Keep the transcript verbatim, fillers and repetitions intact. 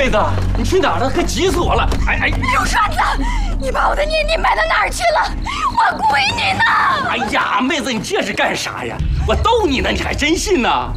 妹子，你去哪儿了？可急死我了！哎哎， 刘栓子，你把我的念念卖到哪儿去了？我闺女呢？ 哎呀，妹子，你这是干啥呀？我逗你呢，你还真信呢？